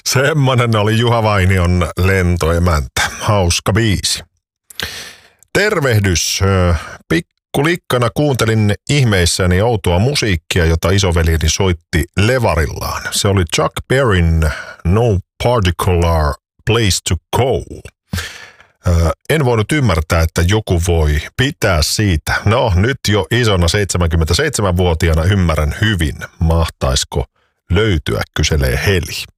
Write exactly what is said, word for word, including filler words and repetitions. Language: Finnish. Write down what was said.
Semmonen oli Juha Vainion Lentoemäntä. Hauska biisi. Tervehdys. Pikkulikkana kuuntelin ihmeissäni outoa musiikkia, jota isoveljeni soitti levarillaan. Se oli Chuck Berryn No Particular Place to Go. En voinut ymmärtää, että joku voi pitää siitä. No, nyt jo isona seitsemänkymmentäseitsemänvuotiaana ymmärrän hyvin. Mahtaisiko löytyä, kyselee Heli.